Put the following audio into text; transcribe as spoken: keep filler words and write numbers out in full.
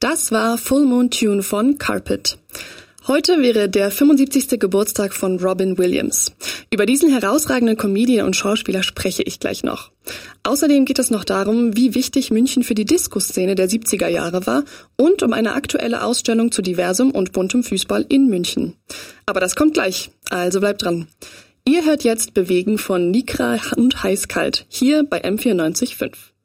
Das war Full Moon Tune von Carpet. Heute wäre der fünfundsiebzigste Geburtstag von Robin Williams. Über diesen herausragenden Comedian und Schauspieler spreche ich gleich noch. Außerdem geht es noch darum, wie wichtig München für die Disco-Szene der siebziger Jahre war und um eine aktuelle Ausstellung zu diversem und buntem Fußball in München. Aber das kommt gleich, also bleibt dran. Ihr hört jetzt Bewegen von Nikra und Heißkalt hier bei M vierundneunzig Komma fünf.